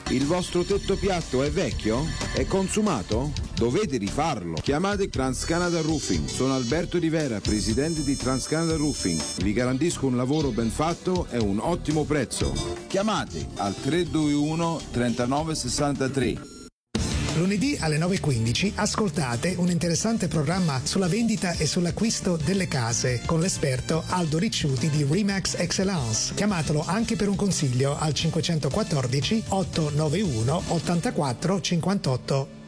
Il vostro tetto piatto è vecchio? È consumato? Dovete rifarlo. Chiamate TransCanada Roofing. Sono Alberto Di Vera, presidente di TransCanada Roofing. Vi garantisco un lavoro ben fatto e un ottimo prezzo. Chiamate al 321 3963. Lunedì alle 9:15 ascoltate un interessante programma sulla vendita e sull'acquisto delle case con l'esperto Aldo Ricciuti di Remax Excellence. Chiamatelo anche per un consiglio al 514 891 84 58.